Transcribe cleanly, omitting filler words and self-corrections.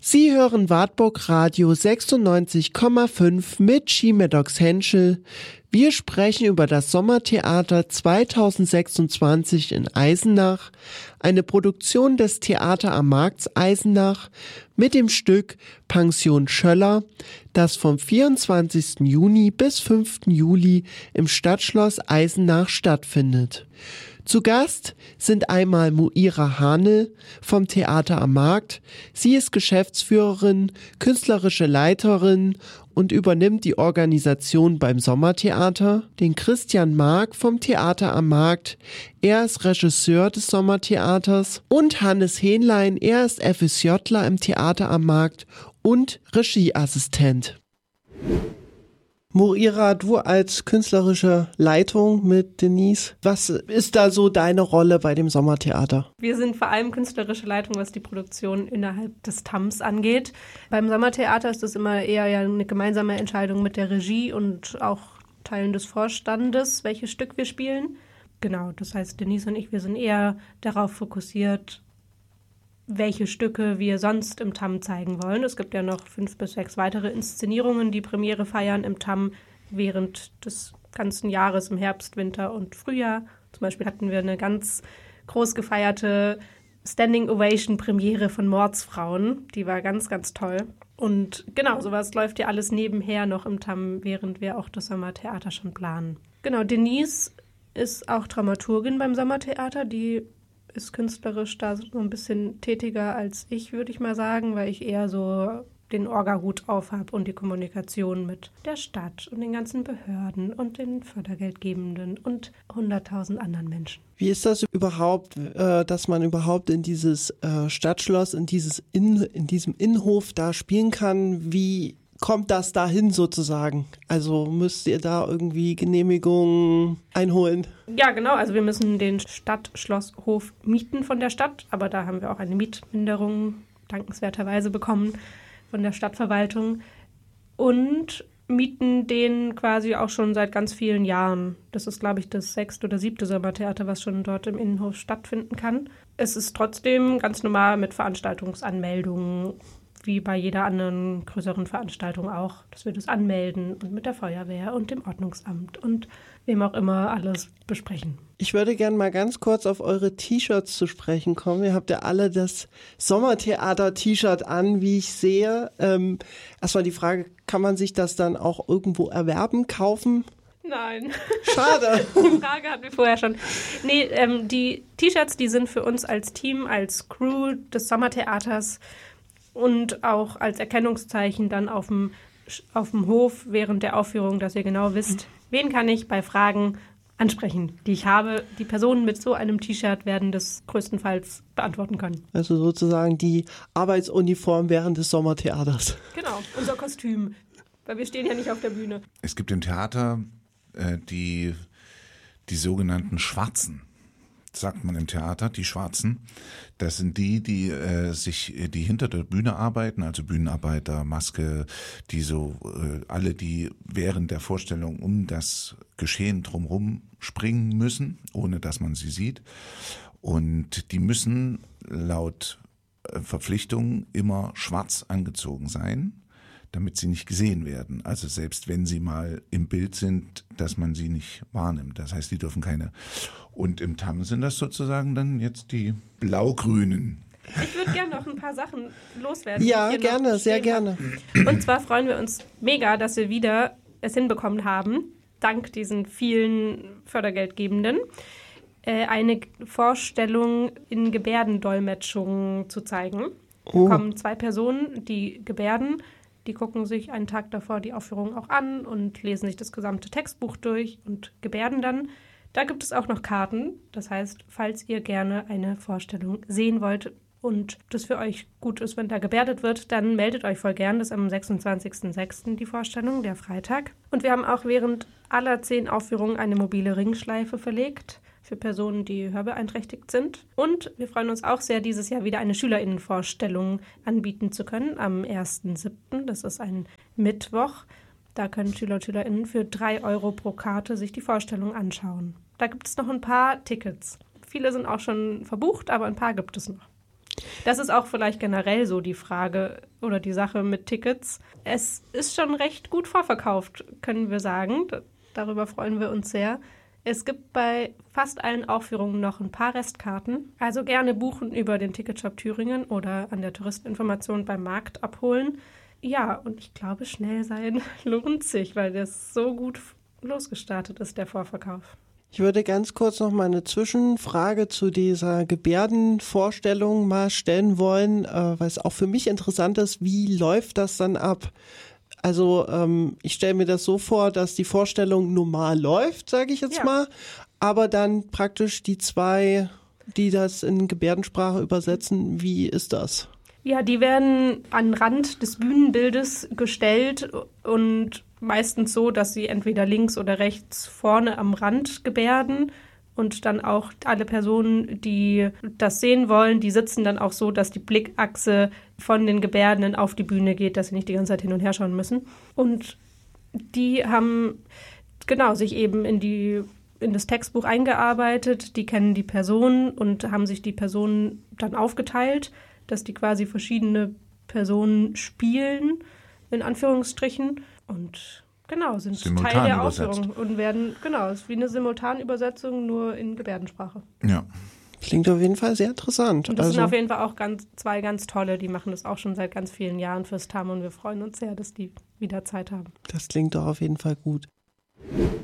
Sie hören Wartburg Radio 96,5 mit Ski-Medox Henschel. Wir sprechen über das Sommertheater 2026 in Eisenach, eine Produktion des Theater am Markt Eisenach mit dem Stück Pension Schöller, das vom 24. Juni bis 5. Juli im Stadtschloss Eisenach stattfindet. Zu Gast sind einmal Muira Hane vom Theater am Markt. Sie ist Geschäftsführerin, künstlerische Leiterin und übernimmt die Organisation beim Sommertheater. Den Christian Mark vom Theater am Markt. Er ist Regisseur des Sommertheaters. Und Hannes Hähnlein, er ist FSJler im Theater am Markt und Regieassistent. Muira, du als künstlerische Leitung mit Denise, was ist da so deine Rolle bei dem Sommertheater? Wir sind vor allem künstlerische Leitung, was die Produktion innerhalb des TAMs angeht. Beim Sommertheater ist das immer eher eine gemeinsame Entscheidung mit der Regie und auch Teilen des Vorstandes, welches Stück wir spielen. Genau, das heißt, Denise und ich, wir sind eher darauf fokussiert, welche Stücke wir sonst im TAM zeigen wollen. Es gibt ja noch 5 bis 6 weitere Inszenierungen, die Premiere feiern im TAM während des ganzen Jahres im Herbst, Winter und Frühjahr. Zum Beispiel hatten wir eine ganz groß gefeierte Standing Ovation Premiere von Mordsfrauen. Die war ganz, ganz toll. Und genau, sowas läuft ja alles nebenher noch im TAM, während wir auch das Sommertheater schon planen. Genau, Denise ist auch Dramaturgin beim Sommertheater, die ist künstlerisch da so ein bisschen tätiger als ich, würde ich mal sagen, weil ich eher so den Orga-Hut auf habe und die Kommunikation mit der Stadt und den ganzen Behörden und den Fördergeldgebenden und 100.000 anderen Menschen. Wie ist das überhaupt, dass man überhaupt in dieses Stadtschloss, in diesem Innenhof da spielen kann? Wie kommt das dahin sozusagen? Also müsst ihr da irgendwie Genehmigungen einholen? Ja, genau. Also wir müssen den Stadtschlosshof mieten von der Stadt, aber da haben wir auch eine Mietminderung dankenswerterweise bekommen von der Stadtverwaltung und mieten den quasi auch schon seit ganz vielen Jahren. Das ist, glaube ich, das 6. oder 7. Sommertheater, was schon dort im Innenhof stattfinden kann. Es ist trotzdem ganz normal mit Veranstaltungsanmeldungen, wie bei jeder anderen größeren Veranstaltung auch, dass wir das anmelden und mit der Feuerwehr und dem Ordnungsamt und wem auch immer alles besprechen. Ich würde gerne mal ganz kurz auf eure T-Shirts zu sprechen kommen. Ihr habt ja alle das Sommertheater-T-Shirt an, wie ich sehe. Erstmal die Frage, kann man sich das dann auch irgendwo erwerben, kaufen? Nein. Schade. Die Frage hatten wir vorher schon. Nee, die T-Shirts, die sind für uns als Team, als Crew des Sommertheaters und auch als Erkennungszeichen dann auf dem Hof während der Aufführung, dass ihr genau wisst, wen kann ich bei Fragen ansprechen, die ich habe. Die Personen mit so einem T-Shirt werden das größtenteils beantworten können. Also sozusagen die Arbeitsuniform während des Sommertheaters. Genau, unser Kostüm, weil wir stehen ja nicht auf der Bühne. Es gibt im Theater die sogenannten Schwarzen. Sagt man im Theater, die Schwarzen. Das sind die hinter der Bühne arbeiten, also Bühnenarbeiter, Maske, alle, die während der Vorstellung um das Geschehen drumherum springen müssen, ohne dass man sie sieht. Und die müssen laut Verpflichtung immer schwarz angezogen sein, damit sie nicht gesehen werden. Also selbst wenn sie mal im Bild sind, dass man sie nicht wahrnimmt. Das heißt, die dürfen keine. Und im TAM sind das sozusagen dann jetzt die Blau-Grünen. Ich würde gerne noch ein paar Sachen loswerden. Ja, gerne, sehr gerne. Und zwar freuen wir uns mega, dass wir wieder es hinbekommen haben, dank diesen vielen Fördergeldgebenden, eine Vorstellung in Gebärdendolmetschung zu zeigen. Da kommen 2 Personen, die gebärden. Die gucken sich einen Tag davor die Aufführung auch an und lesen sich das gesamte Textbuch durch und gebärden dann. Da gibt es auch noch Karten. Das heißt, falls ihr gerne eine Vorstellung sehen wollt und das für euch gut ist, wenn da gebärdet wird, dann meldet euch voll gern. Das ist am 26.06. die Vorstellung, der Freitag. Und wir haben auch während aller 10 Aufführungen eine mobile Ringschleife verlegt für Personen, die hörbeeinträchtigt sind. Und wir freuen uns auch sehr, dieses Jahr wieder eine SchülerInnenvorstellung anbieten zu können am 1.07. Das ist ein Mittwoch. Da können Schüler und SchülerInnen für 3 € pro Karte sich die Vorstellung anschauen. Da gibt es noch ein paar Tickets. Viele sind auch schon verbucht, aber ein paar gibt es noch. Das ist auch vielleicht generell so die Frage oder die Sache mit Tickets. Es ist schon recht gut vorverkauft, können wir sagen. Darüber freuen wir uns sehr. Es gibt bei fast allen Aufführungen noch ein paar Restkarten. Also gerne buchen über den Ticketshop Thüringen oder an der Touristeninformation beim Markt abholen. Ja, und ich glaube, schnell sein lohnt sich, weil das so gut losgestartet ist, der Vorverkauf. Ich würde ganz kurz noch mal eine Zwischenfrage zu dieser Gebärdenvorstellung mal stellen wollen, weil es auch für mich interessant ist, wie läuft das dann ab? Also ich stelle mir das so vor, dass die Vorstellung normal läuft, sage ich jetzt mal, aber dann praktisch die zwei, die das in Gebärdensprache übersetzen, wie ist das? Ja, die werden an den Rand des Bühnenbildes gestellt und meistens so, dass sie entweder links oder rechts vorne am Rand gebärden. Und dann auch alle Personen, die das sehen wollen, die sitzen dann auch so, dass die Blickachse von den Gebärdenden auf die Bühne geht, dass sie nicht die ganze Zeit hin und her schauen müssen. Und die haben sich eben in das Textbuch eingearbeitet, die kennen die Personen und haben sich die Personen dann aufgeteilt, dass die quasi verschiedene Personen spielen, in Anführungsstrichen. Und sind simultan Teil der übersetzt. Aufführung und werden, es ist wie eine Simultanübersetzung, nur in Gebärdensprache. Ja. Klingt auf jeden Fall sehr interessant. Und das sind auf jeden Fall auch zwei ganz tolle, die machen das auch schon seit ganz vielen Jahren fürs TAM und wir freuen uns sehr, dass die wieder Zeit haben. Das klingt doch auf jeden Fall gut.